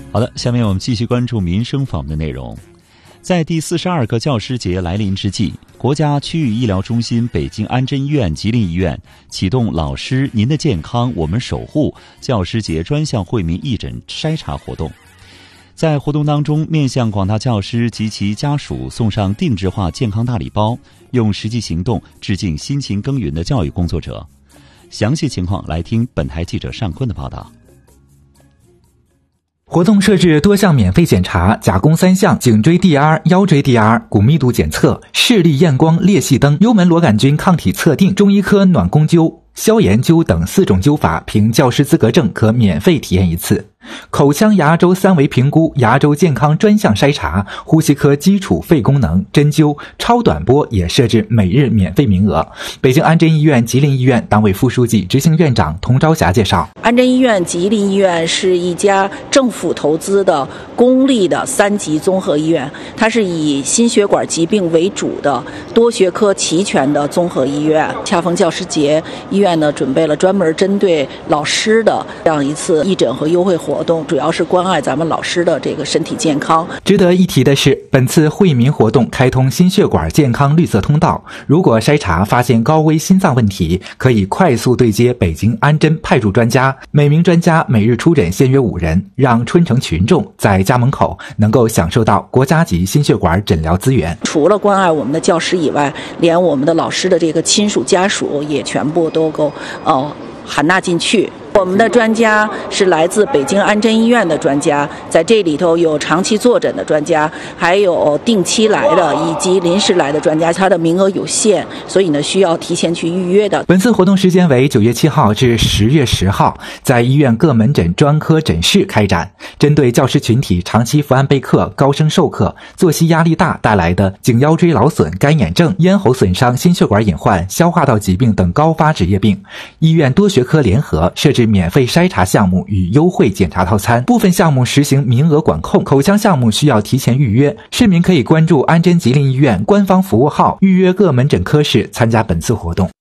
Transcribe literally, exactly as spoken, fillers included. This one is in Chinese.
好的，下面我们继续关注民生访问的内容。在第四十二个教师节来临之际，国家区域医疗中心北京安贞医院、吉林医院启动老师您的健康我们守护教师节专项惠民义诊筛查活动。在活动当中，面向广大教师及其家属送上定制化健康大礼包，用实际行动致敬辛勤耕耘的教育工作者。详细情况来听本台记者尚坤的报道。 活动设置多项免费检查，甲功三项颈椎 D R、腰椎 D R、骨密度检测、视力验光裂隙灯、幽门螺杆菌抗体测定、中医科暖宫灸、消炎灸等四种灸法，凭教师资格证可免费体验一次。口腔牙周三维评估、牙周健康专项筛查、呼吸科基础肺功能、针灸、超短波也设置每日免费名额。北京安贞医院、吉林医院党委副书记、执行院长童朝霞介绍， 安贞医院、吉林医院是一家政府投资的公立的三级综合医院，它是以心血管疾病为主的多学科齐全的综合医院。恰逢教师节，医院呢准备了专门针对老师的这样一次义诊和优惠活动，主要是关爱咱们老师的这个身体健康。 值得一提的是，本次惠民活动开通心血管健康绿色通道，如果筛查发现高危心脏问题，可以快速对接北京安贞派驻专家，每名专家每日出诊限约五人，让春城群众在家门口能够享受到国家级心血管诊疗资源。 除了关爱我们的教师以外，连我们的老师的这个亲属家属也全部都够呃含纳进去。我们的专家是来自北京安贞医院的专家，在这里头有长期坐诊的专家，还有定期来的以及临时来的专家，他的名额有限，所以呢需要提前去预约的。 本次活动时间为九月七号至十月十号，在医院各门诊专科诊室开展，针对教师群体长期伏案备课、高声授课、作息压力大带来的颈腰椎劳损、干眼症、咽喉损伤、心血管隐患、消化道疾病等高发职业病，医院多学科联合设置免费筛查项目与优惠检查套餐，部分项目实行名额管控，口腔项目需要提前预约。市民可以关注安贞吉林医院官方服务号，预约各门诊科室参加本次活动。